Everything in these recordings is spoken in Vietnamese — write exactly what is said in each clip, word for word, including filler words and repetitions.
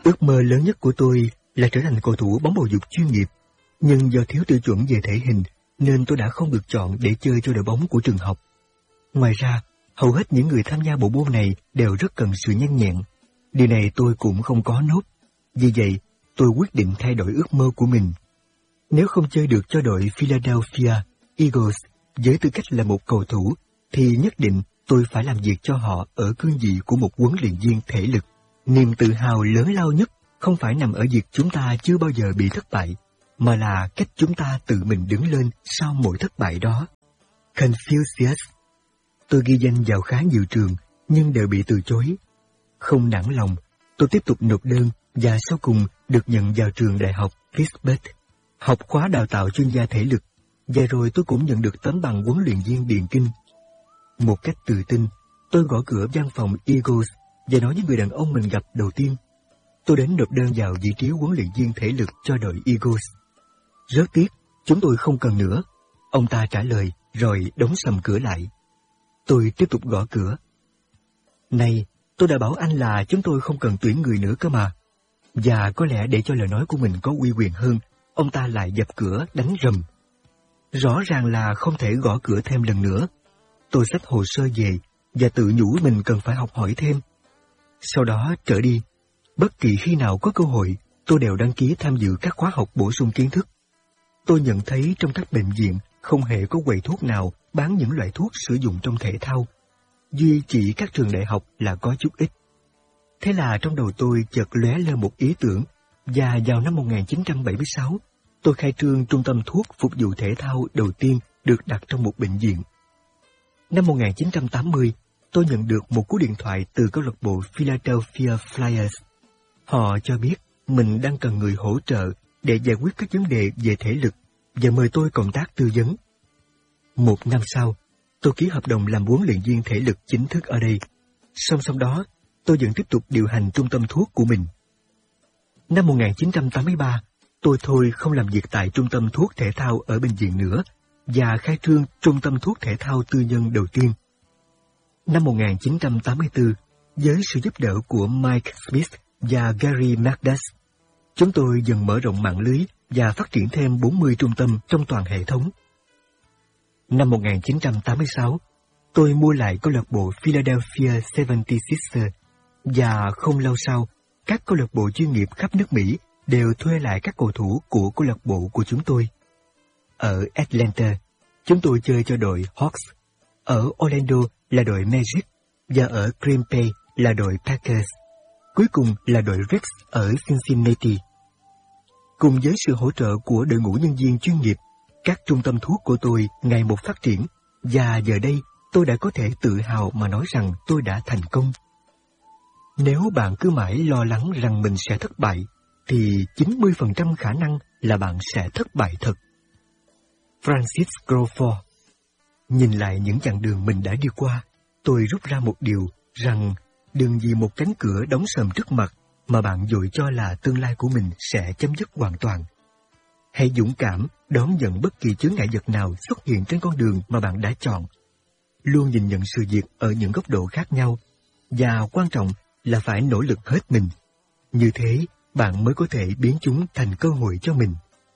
Ước mơ lớn nhất của tôi là trở thành cầu thủ bóng bầu dục chuyên nghiệp, nhưng do thiếu tiêu chuẩn về thể hình nên tôi đã không được chọn để chơi cho đội bóng của trường học. Ngoài ra, hầu hết những người tham gia bộ môn này đều rất cần sự nhanh nhẹn. Điều này tôi cũng không có nốt. Vì vậy, tôi quyết định thay đổi ước mơ của mình. Nếu không chơi được cho đội Philadelphia Eagles với tư cách là một cầu thủ, thì nhất định tôi phải làm việc cho họ ở cương vị của một huấn luyện viên thể lực. Niềm tự hào lớn lao nhất không phải nằm ở việc chúng ta chưa bao giờ bị thất bại, mà là cách chúng ta tự mình đứng lên sau mỗi thất bại đó. Confucius. Tôi ghi danh vào khá nhiều trường, nhưng đều bị từ chối. Không nản lòng, tôi tiếp tục nộp đơn và sau cùng được nhận vào trường đại học Pittsburgh, học khóa đào tạo chuyên gia thể lực, và rồi tôi cũng nhận được tấm bằng huấn luyện viên điền kinh. Một cách tự tin, tôi gõ cửa văn phòng Eagles và nói với người đàn ông mình gặp đầu tiên. Tôi đến nộp đơn vào vị trí huấn luyện viên thể lực cho đội Eagles. Rất tiếc, chúng tôi không cần nữa. Ông ta trả lời, rồi đóng sầm cửa lại. Tôi tiếp tục gõ cửa. Này, tôi đã bảo anh là chúng tôi không cần tuyển người nữa cơ mà. Và có lẽ để cho lời nói của mình có uy quyền hơn, ông ta lại dập cửa đánh rầm. Rõ ràng là không thể gõ cửa thêm lần nữa. Tôi xách hồ sơ về và tự nhủ mình cần phải học hỏi thêm. Sau đó trở đi, bất kỳ khi nào có cơ hội, tôi đều đăng ký tham dự các khóa học bổ sung kiến thức. Tôi nhận thấy trong các bệnh viện không hề có quầy thuốc nào bán những loại thuốc sử dụng trong thể thao. Duy chỉ các trường đại học là có chút ít. Thế là trong đầu tôi chợt lóe lên một ý tưởng, và vào năm một nghìn chín trăm bảy mươi sáu, tôi khai trương trung tâm thuốc phục vụ thể thao đầu tiên được đặt trong một bệnh viện. Năm một nghìn chín trăm tám mươi, tôi nhận được một cú điện thoại từ câu lạc bộ Philadelphia Flyers. Họ cho biết mình đang cần người hỗ trợ để giải quyết các vấn đề về thể lực và mời tôi cộng tác tư vấn. Một năm sau, tôi ký hợp đồng làm huấn luyện viên thể lực chính thức ở đây. Song song đó, tôi vẫn tiếp tục điều hành trung tâm thuốc của mình. Năm một nghìn chín trăm tám mươi ba, tôi thôi không làm việc tại trung tâm thuốc thể thao ở bệnh viện nữa và khai trương trung tâm thuốc thể thao tư nhân đầu tiên. Năm một nghìn chín trăm tám mươi tư, với sự giúp đỡ của Mike Smith và Gary McDuff, chúng tôi dần mở rộng mạng lưới và phát triển thêm bốn mươi trung tâm trong toàn hệ thống. Năm một nghìn chín trăm tám mươi sáu, tôi mua lại câu lạc bộ Philadelphia seventy-sixers và không lâu sau, các câu lạc bộ chuyên nghiệp khắp nước Mỹ đều thuê lại các cầu thủ của câu lạc bộ của chúng tôi. Ở Atlanta, chúng tôi chơi cho đội Hawks, ở Orlando là đội Magic và ở Green Bay là đội Packers. Cuối cùng là đội Reds ở Cincinnati. Cùng với sự hỗ trợ của đội ngũ nhân viên chuyên nghiệp, các trung tâm thuốc của tôi ngày một phát triển, và giờ đây tôi đã có thể tự hào mà nói rằng tôi đã thành công. Nếu bạn cứ mãi lo lắng rằng mình sẽ thất bại, thì chín mươi phần trăm khả năng là bạn sẽ thất bại thật. Francis Crawford. Nhìn lại những chặng đường mình đã đi qua, tôi rút ra một điều rằng đừng vì một cánh cửa đóng sầm trước mặt mà bạn vội cho là tương lai của mình sẽ chấm dứt hoàn toàn. Hãy dũng cảm đón nhận bất kỳ chướng ngại vật nào xuất hiện trên con đường mà bạn đã chọn. Luôn nhìn nhận sự việc ở những góc độ khác nhau, và quan trọng là phải nỗ lực hết mình. Như thế, bạn mới có thể biến chúng thành cơ hội cho mình.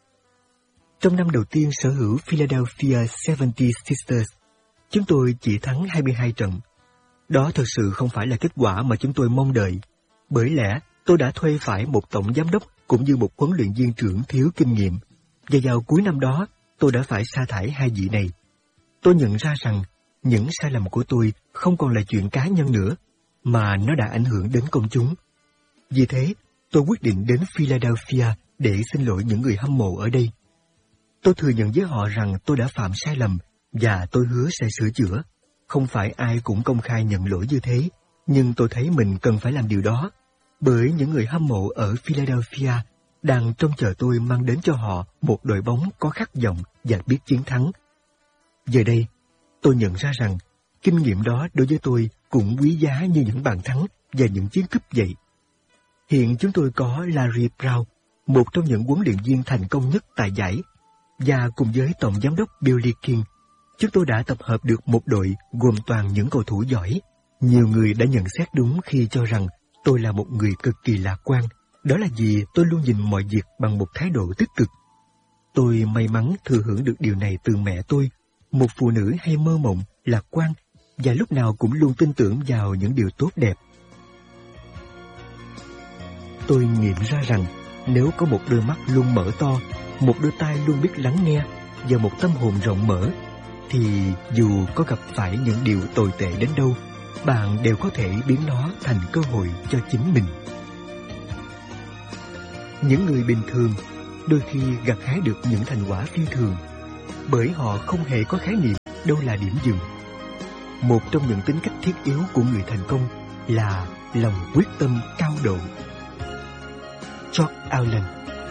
Trong năm đầu tiên sở hữu Philadelphia seventy-sixers, chúng tôi chỉ thắng hai mươi hai trận. Đó thực sự không phải là kết quả mà chúng tôi mong đợi, bởi lẽ tôi đã thuê phải một tổng giám đốc cũng như một huấn luyện viên trưởng thiếu kinh nghiệm, và vào cuối năm đó tôi đã phải sa thải hai vị này. Tôi nhận ra rằng những sai lầm của tôi không còn là chuyện cá nhân nữa, mà nó đã ảnh hưởng đến công chúng. Vì thế, tôi quyết định đến Philadelphia để xin lỗi những người hâm mộ ở đây. Tôi thừa nhận với họ rằng tôi đã phạm sai lầm, và tôi hứa sẽ sửa chữa. Không phải ai cũng công khai nhận lỗi như thế, nhưng tôi thấy mình cần phải làm điều đó, bởi những người hâm mộ ở Philadelphia đang trông chờ tôi mang đến cho họ một đội bóng có khát vọng và biết chiến thắng. Giờ đây, tôi nhận ra rằng kinh nghiệm đó đối với tôi cũng quý giá như những bàn thắng và những chiến cúp vậy. Hiện chúng tôi có Larry Brown, một trong những huấn luyện viên thành công nhất tại giải, và cùng với tổng giám đốc Billy King, chúng tôi đã tập hợp được một đội gồm toàn những cầu thủ giỏi. Nhiều người đã nhận xét đúng khi cho rằng tôi là một người cực kỳ lạc quan, Đó là vì tôi luôn nhìn mọi việc bằng một thái độ tích cực. Tôi may mắn thừa hưởng được điều này từ mẹ tôi, một phụ nữ hay mơ mộng, lạc quan và lúc nào cũng luôn tin tưởng vào những điều tốt đẹp. Tôi nghiệm ra rằng nếu có một đôi mắt luôn mở to, một đôi tai luôn biết lắng nghe và một tâm hồn rộng mở, thì dù có gặp phải những điều tồi tệ đến đâu, bạn đều có thể biến nó thành cơ hội cho chính mình. Những người bình thường đôi khi gặt hái được những thành quả phi thường, bởi họ không hề có khái niệm đâu là điểm dừng. Một trong những tính cách thiết yếu của người thành công là lòng quyết tâm cao độ. George Allen.